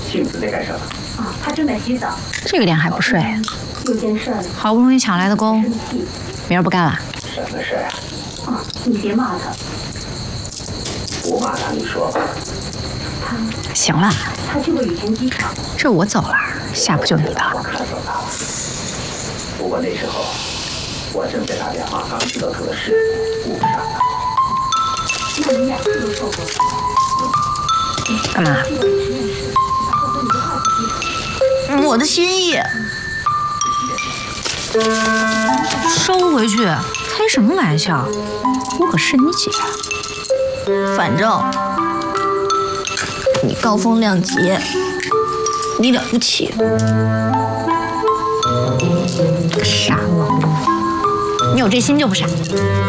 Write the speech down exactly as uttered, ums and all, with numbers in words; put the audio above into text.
杏子在干什么？ 啊，他正在洗澡。 这个点还不睡？ 有件事儿。 好不容易抢来的工，明儿不干了？ 什么事啊？ 啊，你别骂他。 不骂他，你说吧。 他。 行了。 他去过羽田机场。 这我走了，下不就你的？ 我看到他了。不过那时候，我正在打电话刚知道出了事，顾不上他。 那你俩是都错过了。 干嘛？ 我的心意。 收回去，开什么玩笑？我可是你姐。 反正你高风亮节，你了不起。 傻猫，你有这心就不傻。